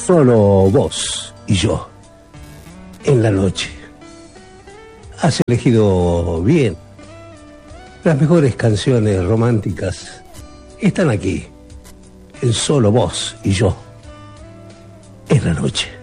Solo vos y yo, en la noche. Has elegido bien. Las mejores canciones románticas están aquí, en Solo vos y yo, en la noche.